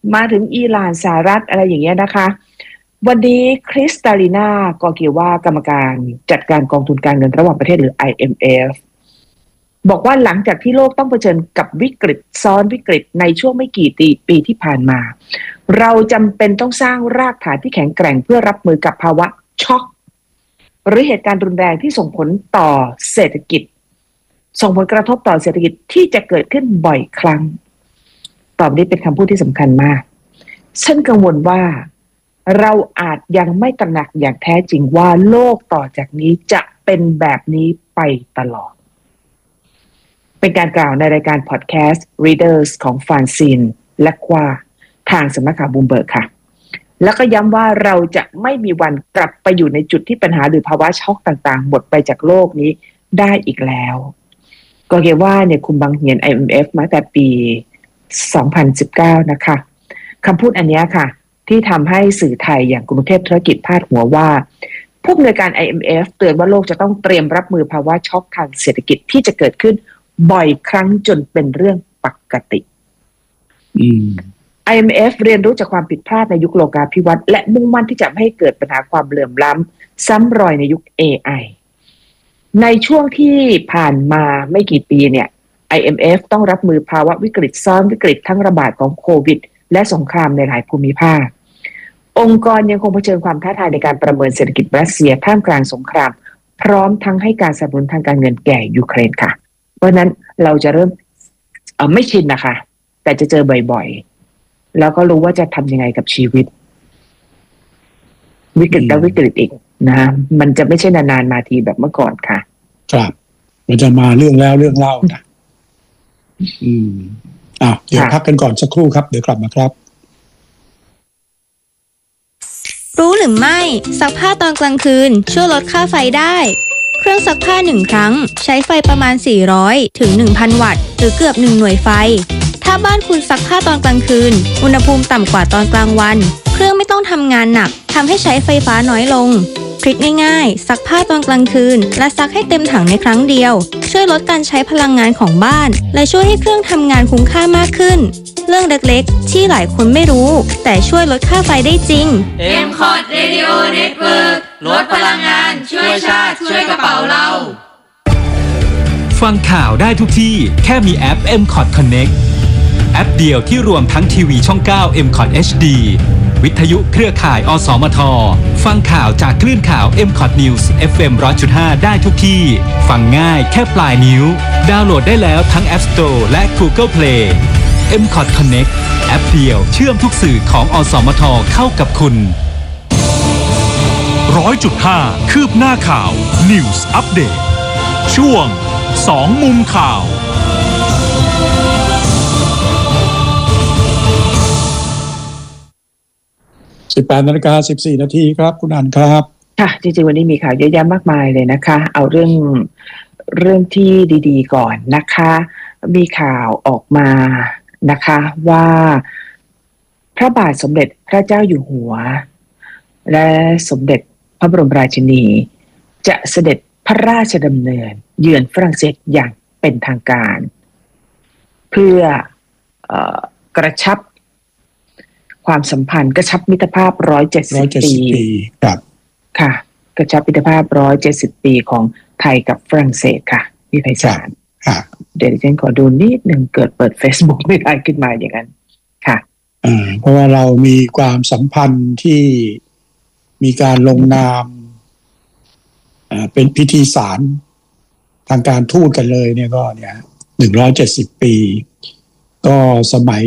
มาถึงอิหร่านสหรัฐอะไรอย่างเงี้ยนะคะวันนี้คริสตาลีนากอร์เกียวว่ากรรมการจัดการกองทุนการเงินระหว่างประเทศหรือ IMF บอกว่าหลังจากที่โลกต้องเผชิญกับวิกฤตซ้อนวิกฤตในช่วงไม่กี่ปีที่ผ่านมาเราจำเป็นต้องสร้างรากฐานที่แข็งแกร่งเพื่อรับมือกับภาวะช็อกหรือเหตุการณ์รุนแรงที่ส่งผลต่อเศรษฐกิจส่งผลกระทบต่อเศรษฐกิจที่จะเกิดขึ้นบ่อยครั้งตอบนี้เป็นคำพูดที่สำคัญมากฉันกังวลว่าเราอาจยังไม่ตระหนักอย่างแท้จริงว่าโลกต่อจากนี้จะเป็นแบบนี้ไปตลอดเป็นการกล่าวในรายการพอดแคสต์ Readers ของฟานซินและควาทางสำนักข่าวบูมเบิร์กค่ะแล้วก็ย้ำว่าเราจะไม่มีวันกลับไปอยู่ในจุดที่ปัญหาหรือภาวะช็อกต่างๆหมดไปจากโลกนี้ได้อีกแล้วก็เรียกว่าเนี่ยคุมบังเหียน IMF มาแต่ปี 2019 นะคะคำพูดอันนี้ค่ะที่ทำให้สื่อไทยอย่างกรุงเทพธุรกิจพาดหัวว่าผู้อำนวยการ IMF เตือนว่าโลกจะต้องเตรียมรับมือภาวะช็อกทางเศรษฐกิจที่จะเกิดขึ้นบ่อยครั้งจนเป็นเรื่องปกติ IMF เรียนรู้จากความผิดพลาดในยุคโลกาภิวัตน์และมุ่งมั่นที่จะไม่ให้เกิดปัญหาความเหลื่อมล้ำซ้ำรอยในยุค AI ในช่วงที่ผ่านมาไม่กี่ปีเนี่ย IMF ต้องรับมือภาวะวิกฤตซ้อนวิกฤตทั้งระบาดของโควิดและสงครามในหลายภูมิภาคองค์กรยังคงเผชิญความท้าทายในการประเมินเศรษฐกิจรัสเซียท่ามกลางสงครามพร้อมทั้งให้การสนับสนุนทางการเงินแก่ยูเครนค่ะเพราะนั้นเราจะเริ่มไม่ชินนะคะแต่จะเจอบ่อยๆแล้วก็รู้ว่าจะทำยังไงกับชีวิตวิกฤตแล้ววิกฤตอีกนะมันจะไม่ใช่นานๆมาทีแบบเมื่อก่อนค่ะครับมันจะมาเรื่องแล้วเรื่องเล่านะเดี๋ยวพักกันก่อนสักครู่ครับเดี๋ยวกลับมาครับรู้หรือไม่ซักผ้าตอนกลางคืนช่วยลดค่าไฟได้เครื่องซักผ้า1ครั้งใช้ไฟประมาณ400ถึง 1,000 วัตต์หรือเกือบ1หน่วยไฟถ้าบ้านคุณซักผ้าตอนกลางคืนอุณหภูมิต่ำกว่าตอนกลางวันเครื่องไม่ต้องทำงานหนักทำให้ใช้ไฟฟ้าน้อยลงทริคง่ายๆซักผ้าตอนกลางคืนและซักให้เต็มถังในครั้งเดียวช่วยลดการใช้พลังงานของบ้านและช่วยให้เครื่องทำงานคุ้มค่ามากขึ้นเรื่องเล็กๆที่หลายคนไม่รู้แต่ช่วยลดค่าไฟได้จริง MCOT Radio Network ลดพลังงานช่วยชาติช่วยกระเป๋าเราฟังข่าวได้ทุกที่แค่มีแอป MCOT Connect แอปเดียวที่รวมทั้งทีวีช่อง 9 MCOT HD วิทยุเครือข่ายอสมทฟังข่าวจากคลื่นข่าว MCOT News FM 100.5 ได้ทุกที่ฟังง่ายแค่ปลายนิ้วดาวน์โหลดได้แล้วทั้ง App Store และ Google Play MCOT Connect แอปเดียวเชื่อมทุกสื่อของอสมทเข้ากับคุณ 100.5 คืบหน้าข่าว News Update ช่วง2มุมข่าว 18:14 น.ครับคุณอันครับค่ะจริงๆวันนี้มีข่าวเยอะแยะมากมายเลยนะคะเอาเรื่องที่ดีๆก่อนนะคะมีข่าวออกมานะคะว่าพระบาทสมเด็จพระเจ้าอยู่หัวและสมเด็จพระบรมราชินีจะเสด็จพระราชดำเนินเยือนฝรั่งเศสอย่างเป็นทางการเพื่อกระชับความสัมพันธ์กระชับมิตรภาพ170 ปีครับค่ะกระชับมิตรภาพ170 ปีของไทยกับฝรั่งเศสค่ะพี่ไพศาลเดี๋ยวฉันขอดูนิดหนึ่งเกิดเปิด Facebook ไม่ได้ขึ้นมาอย่างนั้นค่ะเพราะว่าเรามีความสัมพันธ์ที่มีการลงนามเป็นพิธีสารทางการทูตกันเลยเนี่ยก็เนี่ย170 ปีก็สมัย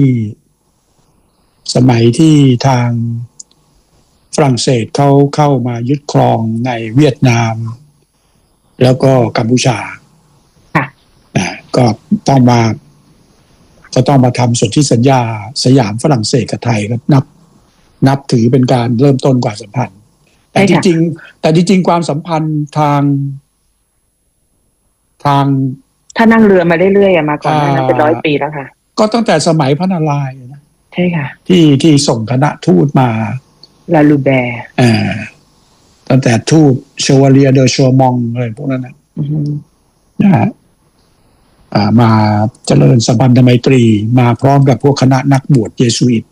ที่ทางฝรั่งเศสเขาเข้ามายึดครองในเวียดนามแล้วก็กัมพูชาก็ต้องมาทำสนธิสัญญาสยามฝรั่งเศสกับไทยก็นับถือเป็นการเริ่มต้นความสัมพันธ์แต่จริงความสัมพันธ์ทางถ้านั่งเรือมาเรื่อยๆมาก่อนนั้นเป็น100 ปีแล้วค่ะก็ตั้งแต่สมัยพระนารายณ์นะใช่ค่ะที่ส่งคณะทูตมาลาลูแบร์ตั้งแต่ทูตเชวาเลียเดอชัวมองอะไรพวกนั้นนะฮะมาเจริญสัมพันธไมตรีมาพร้อมกับพวกคณะนักบวชเยซูอิต